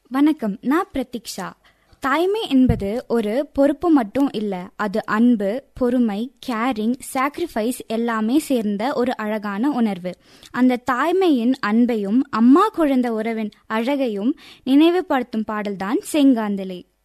வணக்கம், நான் பிரதீக்ஷா. தாய்மை என்பது ஒரு பொறுப்பு மட்டும் இல்ல, அது அன்பு, பொறுமை, கேரிங், சாக்ரிஃபைஸ் எல்லாமே சேர்ந்த ஒரு அழகான உணர்வு. அந்த தாய்மையின் அன்பையும் அம்மா குழந்தை உறவின் அழகையும் நினைவுபடுத்தும் பாடல்தான் செங்காந்தலை.